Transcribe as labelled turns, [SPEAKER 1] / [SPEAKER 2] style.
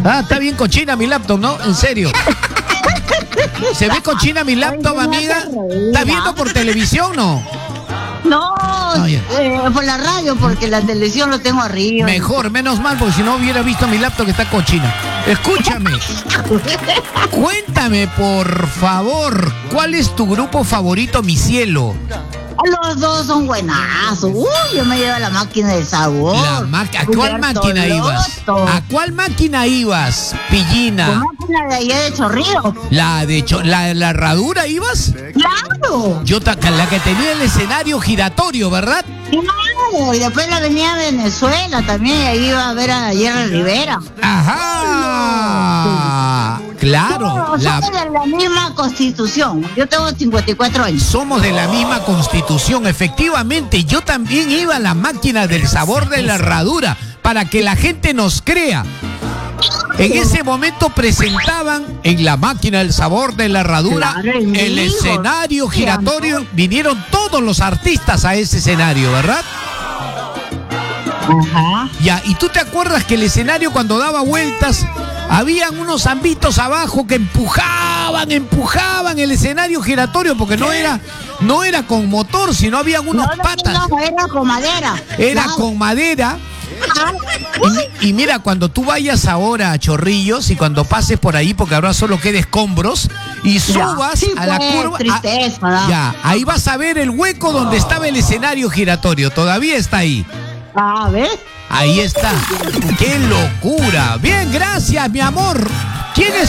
[SPEAKER 1] Ah, está bien cochina mi laptop, ¿no? En serio. ¿Se ve cochina mi laptop, amiga? ¿Estás viendo por televisión, no?
[SPEAKER 2] No, por la radio, porque la televisión lo tengo arriba.
[SPEAKER 1] Mejor, menos mal, porque si no hubiera visto mi laptop que está cochina. Escúchame. Cuéntame, por favor, ¿cuál es tu grupo favorito, mi cielo?
[SPEAKER 2] Los dos son buenazos. Uy, yo me llevo la máquina del sabor.
[SPEAKER 1] ¿A cuál máquina ibas? ¿A cuál máquina ibas, Pillina?
[SPEAKER 2] La máquina de allá de Chorrillo.
[SPEAKER 1] ¿La herradura ibas?
[SPEAKER 2] ¡Claro!
[SPEAKER 1] La que tenía el escenario giratorio, ¿verdad?
[SPEAKER 2] Claro, y después la venía a Venezuela también, y ahí iba a ver a Jerry Rivera.
[SPEAKER 1] ¡Ajá! Claro.
[SPEAKER 2] Somos de la misma constitución. Yo tengo 54 años.
[SPEAKER 1] Somos de la misma constitución, efectivamente. Yo también iba a la máquina del sabor de la herradura para que la gente nos crea. En ese momento presentaban en la máquina del sabor de la herradura el escenario giratorio. Vinieron todos los artistas a ese escenario, ¿verdad?
[SPEAKER 2] Ajá.
[SPEAKER 1] Ya, y tú te acuerdas que el escenario cuando daba vueltas, habían unos zambitos abajo que empujaban el escenario giratorio, porque no era con motor, sino habían unos patas.
[SPEAKER 2] No, era con madera.
[SPEAKER 1] Era con madera. Y mira, cuando tú vayas ahora a Chorrillos y cuando pases por ahí, porque ahora solo queda escombros, y subas a la curva, ya, ahí vas a ver el hueco donde estaba el escenario giratorio. Todavía está ahí.
[SPEAKER 2] ¿Ves?
[SPEAKER 1] Ahí está. ¡Qué locura! Bien, gracias, mi amor. ¿Quién es